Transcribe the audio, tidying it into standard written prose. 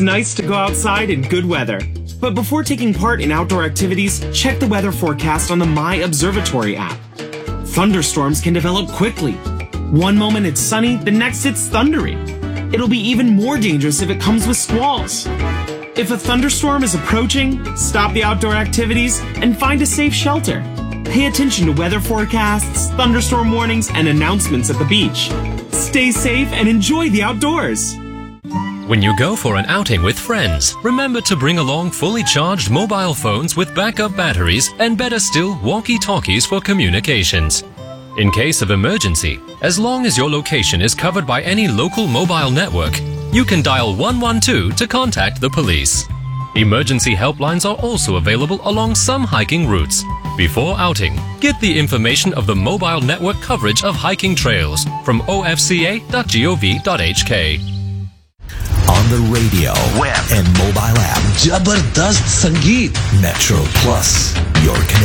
It's nice to go outside in good weather. But before taking part in outdoor activities, check the weather forecast on the My Observatory app. Thunderstorms can develop quickly. One moment it's sunny, the next it's thundery. It'll be even more dangerous if it comes with squalls. If a thunderstorm is approaching, stop the outdoor activities and find a safe shelter. Pay attention to weather forecasts, thunderstorm warnings, and announcements at the beach. Stay safe and enjoy the outdoors. When you go for an outing with friends, remember to bring along fully charged mobile phones with backup batteries and better still, walkie-talkies for communications. In case of emergency, as long as your location is covered by any local mobile network, you can dial 112 to contact the police. Emergency helplines are also available along some hiking routes. Before outing, get the information of the mobile network coverage of hiking trails from ofca.gov.hk. On the radio, web, and mobile app, जबरदस्त संगीत Metro Plus, your connection.